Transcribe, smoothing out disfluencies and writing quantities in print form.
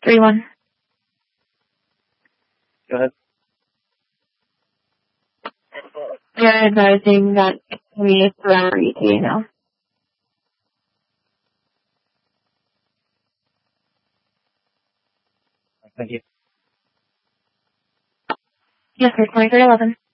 3-1. Go ahead. They're advising that we is around ETA now. Thank you. Yes, sir, 2311.